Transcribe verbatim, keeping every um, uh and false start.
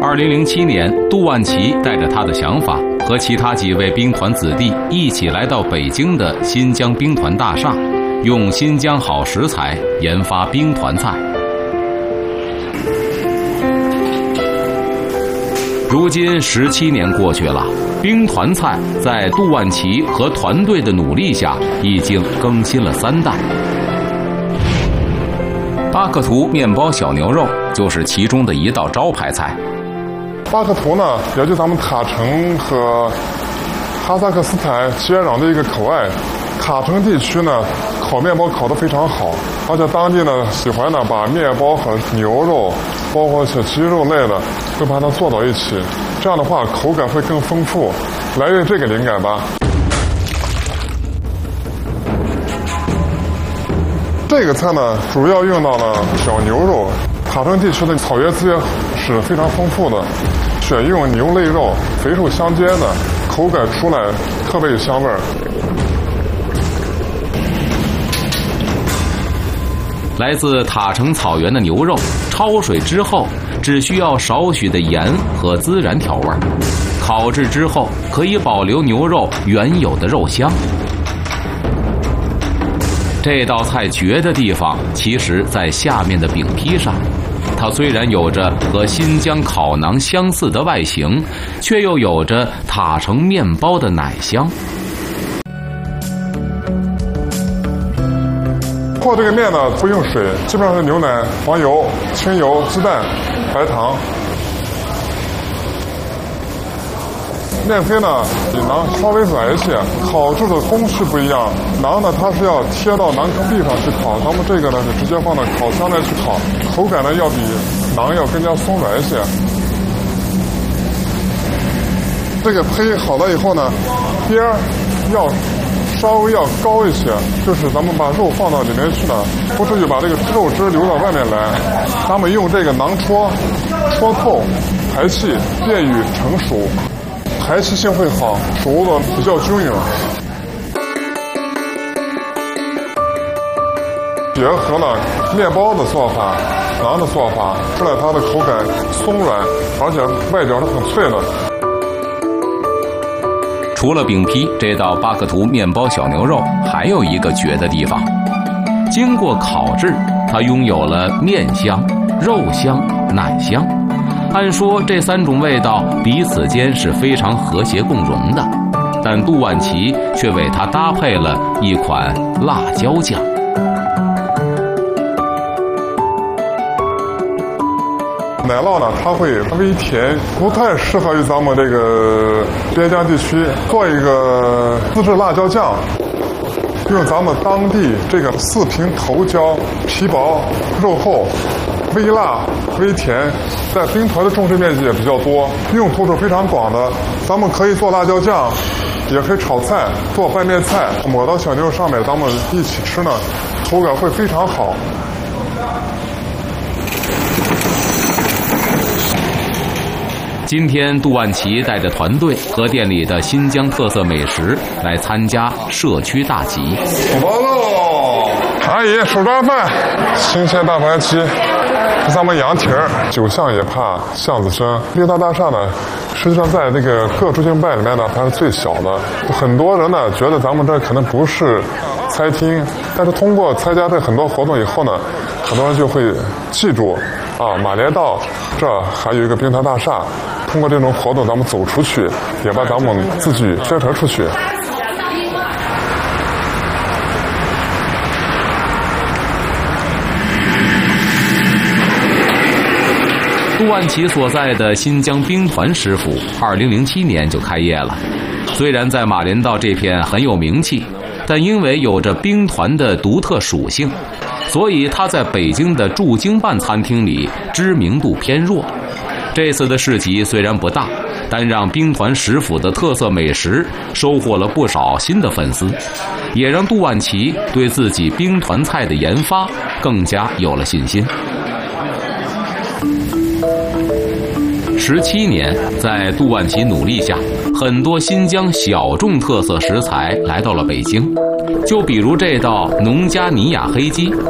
二零零七年，杜万琪带着他的想法，和其他几位兵团子弟一起来到北京的新疆兵团大厦，用新疆好食材研发兵团菜。如今十七年过去了，兵团菜在杜万琪和团队的努力下，已经更新了三代。巴克图面包小牛肉就是其中的一道招牌菜。 巴克图呢，也就咱们塔城和哈萨克斯坦接壤的一个口岸。塔城地区呢，烤面包烤得非常好，而且当地呢喜欢呢把面包和牛肉，包括一些鸡肉类的，会把它做到一起，这样的话口感会更丰富。来源于这个灵感吧。这个菜呢，主要用到了小牛肉。塔城地区的草原资源是非常丰富的，选用牛肋肉，肥瘦相间的，口感出来特别有香味儿。 来自塔城草原的牛肉，焯水之后只需要少许的盐和孜然调味，烤制之后可以保留牛肉原有的肉香。这道菜绝的地方，其实在下面的饼坯上。它虽然有着和新疆烤馕相似的外形，却又有着塔城面包的奶香。 和这个面呢，不用水，基本上是牛奶、黄油、清油、鸡蛋、白糖。面胚呢比馕稍微软一些，烤制的工序不一样。馕呢，它是要贴到馕坑壁上去烤，咱们这个呢是直接放到烤箱内去烤，口感呢要比馕要更加松软一些。这个胚好了以后呢，边儿要稍微要高一些，就是咱们把肉放到里面去呢，不至于把这个肉汁流到外面来。咱们用这个馕戳戳透，排气便于成熟。排气性会好，熟的比较均匀。结合了面包的做法、馕的做法，出来它的口感松软，而且外表是很脆的。 除了饼坯，这道巴克图面包小牛肉还有一个绝的地方，经过烤制，它拥有了面香、肉香、奶香。按说这三种味道彼此间是非常和谐共融的，但杜万琪却为它搭配了一款辣椒酱。 奶酪呢，它会微甜，不太适合于咱们这个边疆地区。做一个自制辣椒酱，用咱们当地这个四平头椒，皮薄肉厚，微辣微甜，在兵团的种植面积也比较多，用途是非常广的。咱们可以做辣椒酱，也可以炒菜，做拌面菜，抹到小牛肉上面，咱们一起吃呢，口感会非常好。 今天杜万琪带着团队和店里的新疆特色美食来参加社区大集。 出包喽！阿姨，手抓饭，新鲜大盘鸡，咱们羊蹄儿。酒巷也怕巷子深。兵团大厦呢，实际上在那个各驻京办里面呢，它是最小的。很多人呢觉得咱们这可能不是餐厅，但是通过参加这很多活动以后呢，很多人就会记住啊，马连道这还有一个兵团大厦。通过这种活动，咱们走出去，也把咱们自己宣传出去。 杜万琪所在的新疆兵团师府，二零零七年就开业了。虽然在马连道这片很有名气，但因为有着兵团的独特属性，所以他在北京的驻京办餐厅里知名度偏弱。这次的市集虽然不大，但让兵团食府的特色美食收获了不少新的粉丝，也让杜万琪对自己兵团菜的研发更加有了信心。十七年，在杜万琪努力下，很多新疆小众特色食材来到了北京，就比如这道农加尼亚黑鸡。